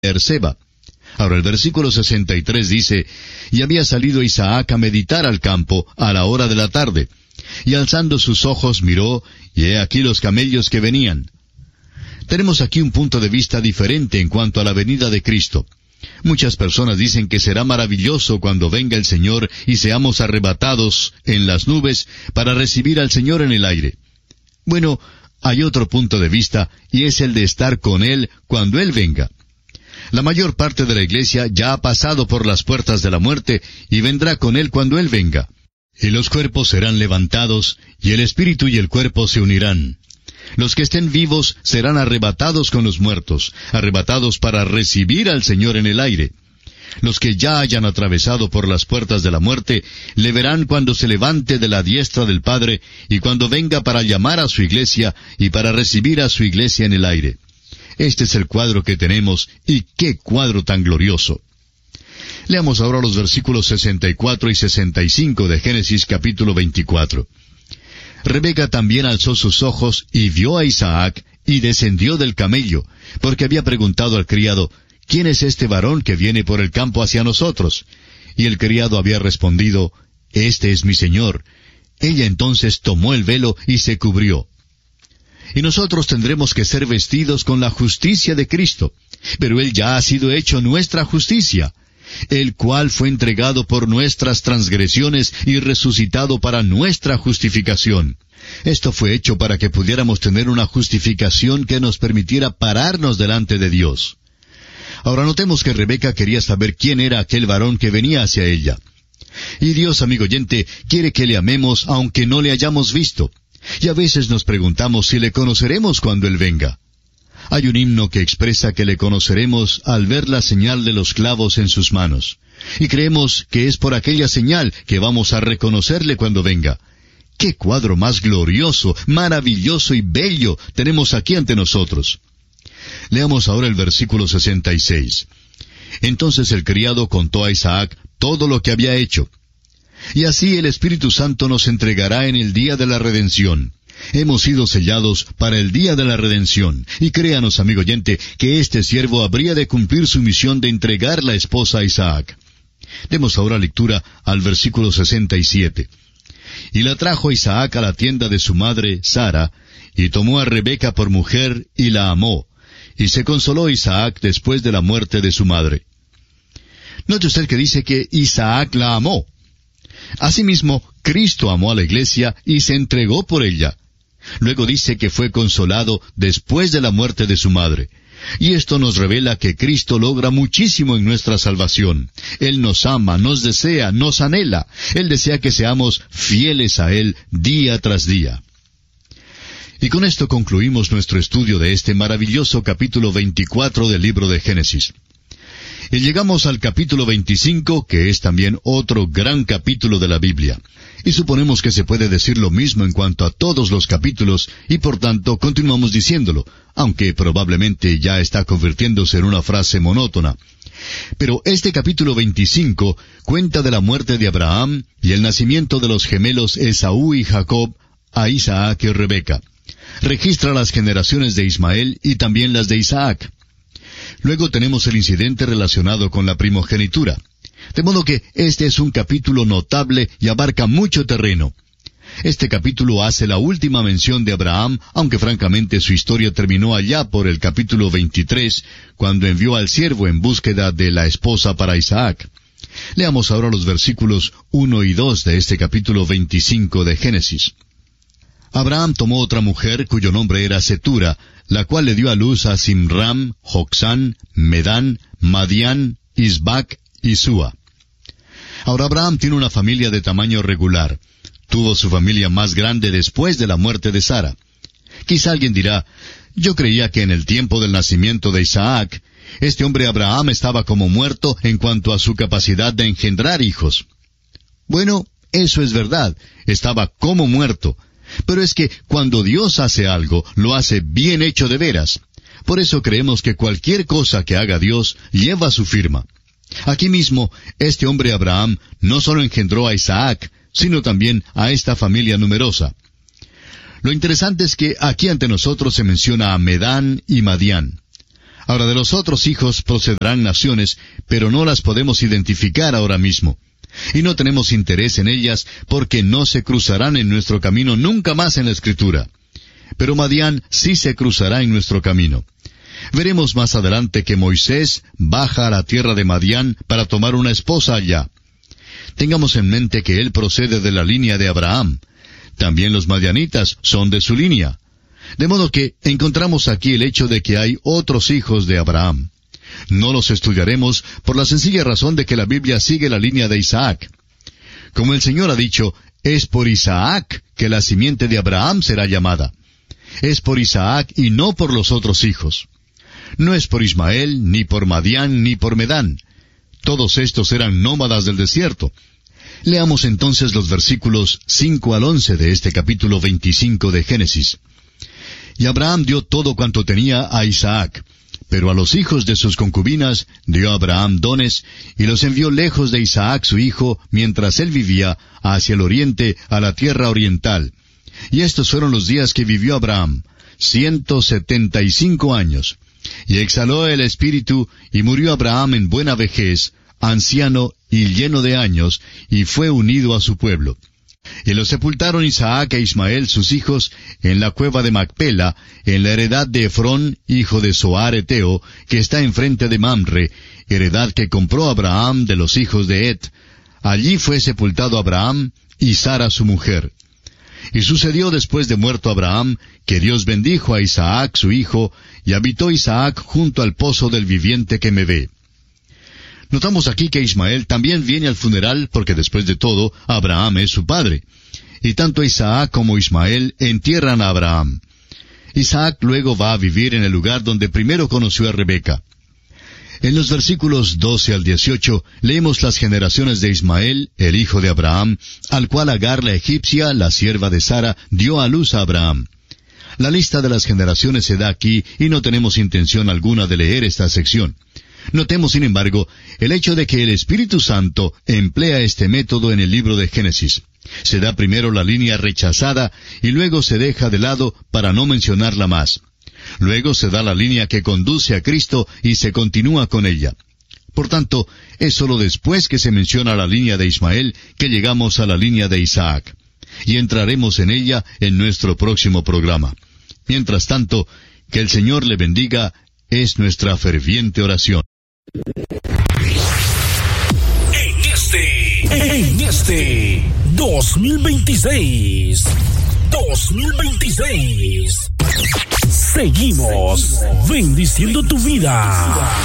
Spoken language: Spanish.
Beerseba. Ahora el versículo 63 dice, y había salido Isaac a meditar al campo a la hora de la tarde, y alzando sus ojos miró, y he aquí los camellos que venían. Tenemos aquí un punto de vista diferente en cuanto a la venida de Cristo. Muchas personas dicen que será maravilloso cuando venga el Señor y seamos arrebatados en las nubes para recibir al Señor en el aire. Bueno, hay otro punto de vista, y es el de estar con Él cuando Él venga. La mayor parte de la iglesia ya ha pasado por las puertas de la muerte y vendrá con Él cuando Él venga. Y los cuerpos serán levantados, y el espíritu y el cuerpo se unirán. Los que estén vivos serán arrebatados con los muertos, arrebatados para recibir al Señor en el aire. Los que ya hayan atravesado por las puertas de la muerte, le verán cuando se levante de la diestra del Padre, y cuando venga para llamar a su iglesia, y para recibir a su iglesia en el aire. Este es el cuadro que tenemos, y qué cuadro tan glorioso. Leamos ahora los versículos 64 y 65 de Génesis capítulo 24. Rebeca también alzó sus ojos y vio a Isaac, y descendió del camello, porque había preguntado al criado, ¿quién es este varón que viene por el campo hacia nosotros? Y el criado había respondido, este es mi señor. Ella entonces tomó el velo y se cubrió. Y nosotros tendremos que ser vestidos con la justicia de Cristo, pero Él ya ha sido hecho nuestra justicia, el cual fue entregado por nuestras transgresiones y resucitado para nuestra justificación. Esto fue hecho para que pudiéramos tener una justificación que nos permitiera pararnos delante de Dios. Ahora notemos que Rebeca quería saber quién era aquel varón que venía hacia ella. Y Dios, amigo oyente, quiere que le amemos aunque no le hayamos visto. Y a veces nos preguntamos si le conoceremos cuando Él venga. Hay un himno que expresa que le conoceremos al ver la señal de los clavos en sus manos. Y creemos que es por aquella señal que vamos a reconocerle cuando venga. ¡Qué cuadro más glorioso, maravilloso y bello tenemos aquí ante nosotros! Leamos ahora el versículo 66. Entonces el criado contó a Isaac todo lo que había hecho. Y así el Espíritu Santo nos entregará en el día de la redención. Hemos sido sellados para el día de la redención. Y créanos, amigo oyente, que este siervo habría de cumplir su misión de entregar la esposa a Isaac. Demos ahora lectura al versículo 67. Y la trajo Isaac a la tienda de su madre, Sara, y tomó a Rebeca por mujer, y la amó. Y se consoló Isaac después de la muerte de su madre. Note usted que dice que Isaac la amó. Asimismo, Cristo amó a la iglesia y se entregó por ella. Luego dice que fue consolado después de la muerte de su madre. Y esto nos revela que Cristo logra muchísimo en nuestra salvación. Él nos ama, nos desea, nos anhela. Él desea que seamos fieles a Él día tras día. Y con esto concluimos nuestro estudio de este maravilloso capítulo 24 del libro de Génesis. Y llegamos al capítulo 25, que es también otro gran capítulo de la Biblia. Y suponemos que se puede decir lo mismo en cuanto a todos los capítulos, y por tanto continuamos diciéndolo, aunque probablemente ya está convirtiéndose en una frase monótona. Pero este capítulo 25 cuenta de la muerte de Abraham y el nacimiento de los gemelos Esaú y Jacob a Isaac y Rebeca. Registra las generaciones de Ismael y también las de Isaac. Luego tenemos el incidente relacionado con la primogenitura. De modo que este es un capítulo notable y abarca mucho terreno. Este capítulo hace la última mención de Abraham, aunque francamente su historia terminó allá por el capítulo 23, cuando envió al siervo en búsqueda de la esposa para Isaac. Leamos ahora los versículos 1 y 2 de este capítulo 25 de Génesis. Abraham tomó otra mujer cuyo nombre era Setura, la cual le dio a luz a Simram, Jocsán, Medán, Madián, Isbac y Súa. Ahora Abraham tiene una familia de tamaño regular. Tuvo su familia más grande después de la muerte de Sara. Quizá alguien dirá, yo creía que en el tiempo del nacimiento de Isaac, este hombre Abraham estaba como muerto en cuanto a su capacidad de engendrar hijos. Bueno, eso es verdad, estaba como muerto. Pero es que cuando Dios hace algo, lo hace bien hecho de veras. Por eso creemos que cualquier cosa que haga Dios lleva su firma. Aquí mismo, este hombre Abraham no solo engendró a Isaac, sino también a esta familia numerosa. Lo interesante es que aquí ante nosotros se menciona a Medán y Madián. Ahora, de los otros hijos procederán naciones, pero no las podemos identificar ahora mismo. Y no tenemos interés en ellas porque no se cruzarán en nuestro camino nunca más en la Escritura. Pero Madián sí se cruzará en nuestro camino. Veremos más adelante que Moisés baja a la tierra de Madián para tomar una esposa allá. Tengamos en mente que él procede de la línea de Abraham. También los madianitas son de su línea. De modo que encontramos aquí el hecho de que hay otros hijos de Abraham. No los estudiaremos por la sencilla razón de que la Biblia sigue la línea de Isaac. Como el Señor ha dicho, es por Isaac que la simiente de Abraham será llamada. Es por Isaac y no por los otros hijos. No es por Ismael, ni por Madián, ni por Medán. Todos estos eran nómadas del desierto. Leamos entonces los versículos 5 al 11 de este capítulo 25 de Génesis. Y Abraham dio todo cuanto tenía a Isaac, pero a los hijos de sus concubinas dio Abraham dones, y los envió lejos de Isaac su hijo, mientras él vivía, hacia el oriente, a la tierra oriental. Y estos fueron los días que vivió Abraham, 175 años. Y exhaló el espíritu, y murió Abraham en buena vejez, anciano y lleno de años, y fue unido a su pueblo. Y lo sepultaron Isaac e Ismael sus hijos en la cueva de Macpela, en la heredad de Efrón, hijo de Zoar Eteo, que está enfrente de Mamre, heredad que compró Abraham de los hijos de Et. Allí fue sepultado Abraham y Sara su mujer. Y sucedió después de muerto Abraham, que Dios bendijo a Isaac su hijo, y habitó Isaac junto al pozo del viviente que me ve. Notamos aquí que Ismael también viene al funeral porque después de todo, Abraham es su padre. Y tanto Isaac como Ismael entierran a Abraham. Isaac luego va a vivir en el lugar donde primero conoció a Rebeca. En los versículos 12 al 18 leemos las generaciones de Ismael, el hijo de Abraham, al cual Agar la egipcia, la sierva de Sara, dio a luz a Abraham. La lista de las generaciones se da aquí y no tenemos intención alguna de leer esta sección. Notemos, sin embargo, el hecho de que el Espíritu Santo emplea este método en el libro de Génesis. Se da primero la línea rechazada y luego se deja de lado para no mencionarla más. Luego se da la línea que conduce a Cristo y se continúa con ella. Por tanto, es sólo después que se menciona la línea de Ismael que llegamos a la línea de Isaac. Y entraremos en ella en nuestro próximo programa. Mientras tanto, que el Señor le bendiga, es nuestra ferviente oración. En este 2026, seguimos bendiciendo tu vida.